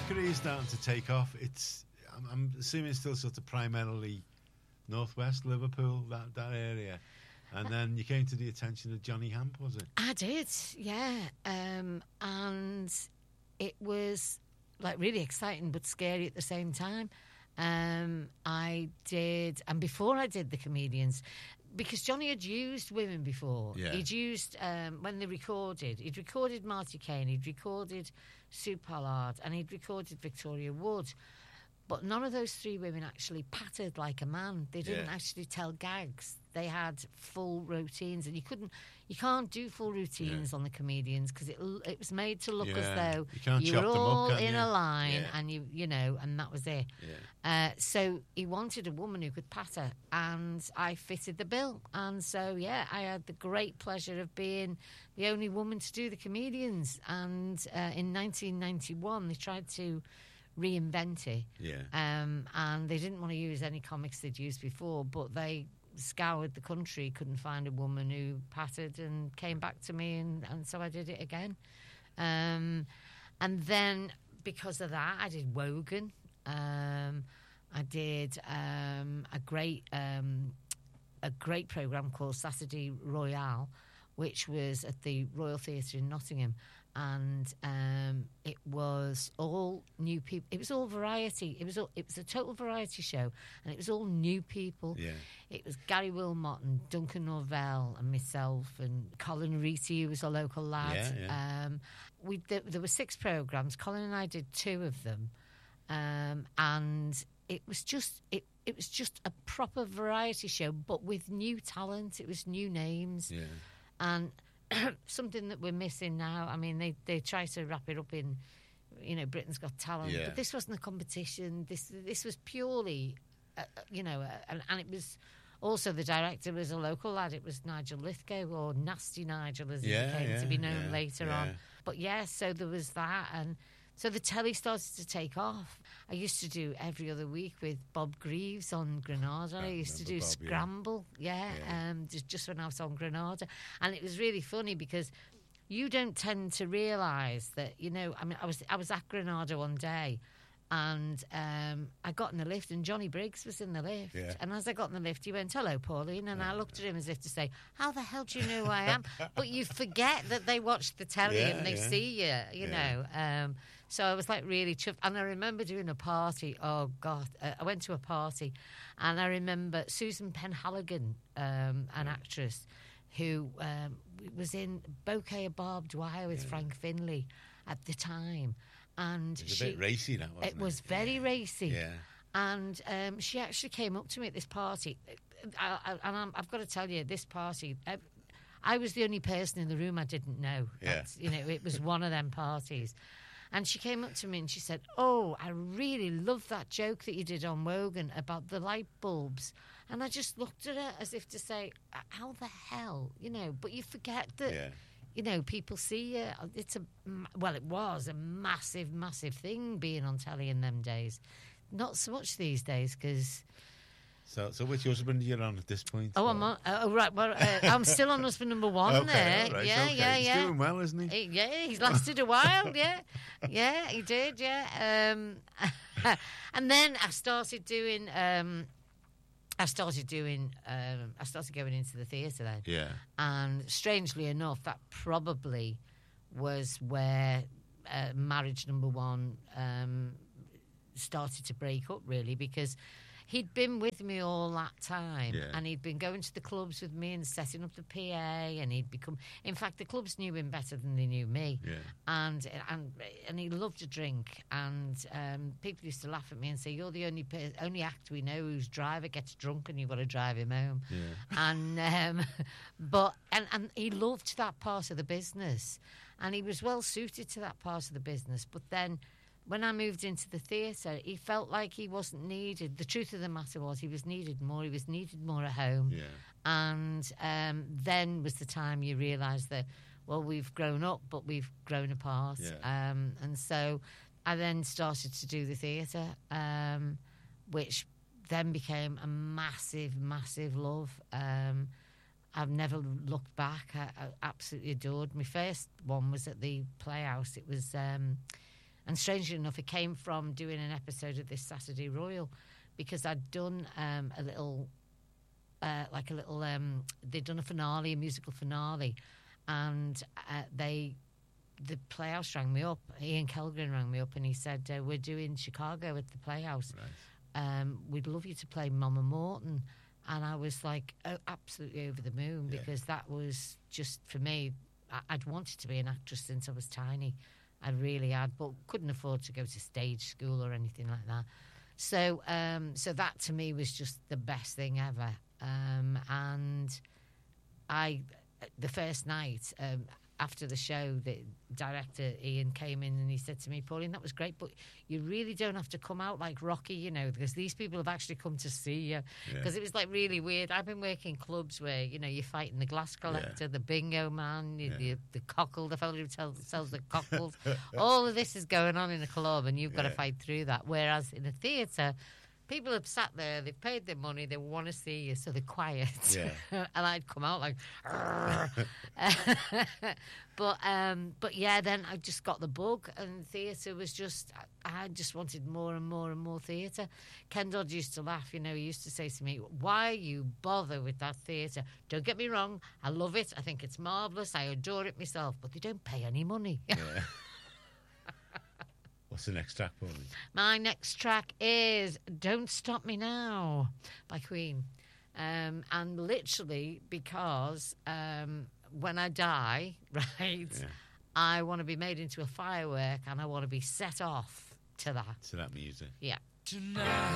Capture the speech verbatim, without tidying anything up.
career starting to take off, it's I'm, I'm assuming it's still sort of primarily northwest Liverpool, that that area, and then you came to the attention of Johnny Hamp, was it? I did, yeah, um, and it was like really exciting but scary at the same time. Um, I did, and before I did the comedians, because Johnny had used women before. Yeah. He'd used, um, when they recorded, he'd recorded Marty Kane, he'd recorded Sue Pollard, and he'd recorded Victoria Wood. But none of those three women actually pattered like a man. They didn't Yeah. actually actually tell gags. They had full routines, and you couldn't, you can't do full routines Yeah. on the comedians because it it was made to look Yeah. as though You can't you chop were them up, all can in you? a line, Yeah. and you you know, and that was it. Yeah. Uh, so he wanted a woman who could patter, and I fitted the bill. And so yeah, I had the great pleasure of being the only woman to do the comedians. And uh, in nineteen ninety-one, they tried to reinvent it. Yeah. Um, and they didn't want to use any comics they'd used before, but they scoured the country, couldn't find a woman who pattered, and came back to me, and, and so I did it again. Um, and then because of that, I did Wogan. Um, I did um, a great um, a great programme called Saturday Royale, which was at the Royal Theatre in Nottingham, and um, it was all new people. It was all variety. It was all, it was a total variety show, and it was all new people. Yeah. It was Gary Wilmot and Duncan Norvell and myself and Colin Reety, who was a local lad. Yeah, yeah. Um, we there, there were six programmes. Colin and I did two of them, um, and it was just it. It was just a proper variety show, but with new talent. It was new names. Yeah. And something that we're missing now, I mean, they, they try to wrap it up in, you know, Britain's Got Talent, Yeah. but this wasn't a competition. This this was purely, uh, you know, uh, and, and it was also the director was a local lad. It was Nigel Lithgow, or Nasty Nigel, as Yeah, he came yeah, to be known yeah, later yeah. on. But yeah, so there was that, and so the telly started to take off. I used to do Every Other Week with Bob Greaves on Granada. I, I used to remember do Bob, yeah. Scramble, yeah, Yeah. Um, just, just when I was on Granada. And it was really funny because you don't tend to realise that, you know, I mean, I was I was at Granada one day, and um, I got in the lift, and Johnny Briggs was in the lift. Yeah. And as I got in the lift, he went, "Hello, Pauline." And I looked at him as if to say, "How the hell do you know who I am?" But you forget that they watch the telly Yeah, and they yeah. see you, you Yeah. know. Um, so I was like really chuffed. And I remember doing a party. Oh, God. Uh, I went to a party, and I remember Susan Penhaligon, um, an actress, who um, was in Bouquet of Barbed Wire with Yeah. Frank Finlay at the time. And It was she, a bit racy, that wasn't it? it was very yeah. racy. Yeah. And um, she actually came up to me at this party. I, I, and I'm, I've got to tell you, this party, I, I was the only person in the room I didn't know. Yeah. That's, you know, it was one of them parties. And she came up to me and she said, "Oh, I really love that joke that you did on Wogan about the light bulbs." And I just looked at her as if to say, how the hell? You know, but you forget that... Yeah. You know, people see you. It's a well, it was a massive, massive thing being on telly in them days. Not so much these days because. So, so which husband are you on at this point? Oh, or? I'm on. Oh, right. Well, uh, I'm still on husband number one Okay, there. all right, yeah, okay. yeah, He's yeah. doing well, isn't he? He- yeah, he's lasted a while. Yeah, yeah, he did. Yeah, um, and then I started doing. Um, I started doing. Um, I started going into the theatre then. Yeah. And strangely enough, that probably was where uh, Marriage Number One um, started to break up, really, because he'd been with me all that time, Yeah. and he'd been going to the clubs with me and setting up the P A, and he'd become... In fact, the clubs knew him better than they knew me. Yeah. And and and he loved to drink, and um, people used to laugh at me and say, "You're the only per- only act we know whose driver gets drunk and you've got to drive him home." Yeah. And um, but and, and he loved that part of the business, and he was well suited to that part of the business. But then, when I moved into the theatre, he felt like he wasn't needed. The truth of the matter was he was needed more. He was needed more at home. Yeah. And um, then was the time you realised that, well, we've grown up, but we've grown apart. Yeah. Um, and so I then started to do the theatre, um, which then became a massive, massive love. Um, I've never looked back. I, I absolutely adored. My first one was at the Playhouse. It was... Um, And strangely enough, it came from doing an episode of this Saturday Royal, because I'd done um, a little, uh, like a little, um, they'd done a finale, a musical finale, and uh, they, the Playhouse rang me up. Ian Kellgren rang me up, and he said, uh, we're doing Chicago at the Playhouse. Right. Um, we'd love you to play Mama Morton. And I was like, oh, absolutely over the moon, yeah. because that was just, for me, I- I'd wanted to be an actress since I was tiny. I really had, but couldn't afford to go to stage school or anything like that. So, um, so that to me was just the best thing ever. Um, and I, the first night um, after the show, the director Ian came in and he said to me, Pauline, that was great, but you really don't have to come out like Rocky, you know, because these people have actually come to see you. Because yeah. it was like really weird. I've been working clubs where, you know, you're fighting the glass collector, yeah. the bingo man, yeah. the, the cockle, the fellow who tells, sells the cockles. All of this is going on in a club, and you've got yeah. to fight through that. Whereas in a theatre, people have sat there, they've paid their money, they want to see you, so they're quiet. Yeah. And I'd come out like, but um, but yeah, then I just got the bug, and theatre was just, I, I just wanted more and more and more theatre. Ken Dodd used to laugh, you know, he used to say to me, why you bother with that theatre? Don't get me wrong, I love it, I think it's marvellous, I adore it myself, but they don't pay any money. Yeah. What's the next track, Pauline? My next track is Don't Stop Me Now by Queen. Um, and literally because um, when I die, right, yeah. I want to be made into a firework, and I want to be set off to that. To that music. Yeah. Tonight